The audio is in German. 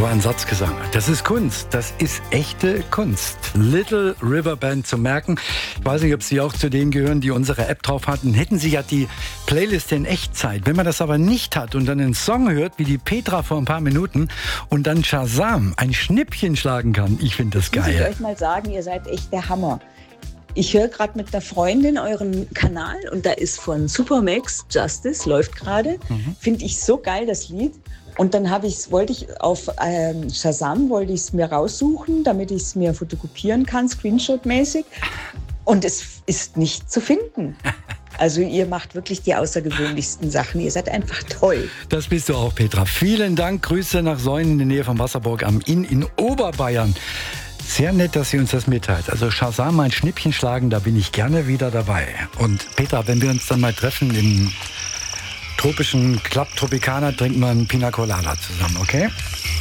So ein Satzgesang. Das ist Kunst. Das ist echte Kunst. Little River Band zu merken. Ich weiß nicht, ob Sie auch zu denen gehören, die unsere App drauf hatten. Hätten Sie ja die Playlist in Echtzeit. Wenn man das aber nicht hat und dann einen Song hört, wie die Petra vor ein paar Minuten und dann Shazam ein Schnippchen schlagen kann. Ich finde das geil. Muss ich euch mal sagen, ihr seid echt der Hammer. Ich höre gerade mit einer Freundin euren Kanal und da ist von Supermax Justice, läuft gerade. Finde ich so geil, das Lied. Und dann wollte ich auf Shazam mir raussuchen, damit ich es mir fotokopieren kann, Screenshot-mäßig. Und es ist nicht zu finden. Also ihr macht wirklich die außergewöhnlichsten Sachen. Ihr seid einfach toll. Das bist du auch, Petra. Vielen Dank. Grüße nach Seuen in der Nähe von Wasserburg am Inn in Oberbayern. Sehr nett, dass sie uns das mitteilt. Also Shazam, ein Schnippchen schlagen, da bin ich gerne wieder dabei. Und Petra, wenn wir uns dann mal treffen im tropischen Club Tropicana, trinken wir einen Pina Colada zusammen, okay?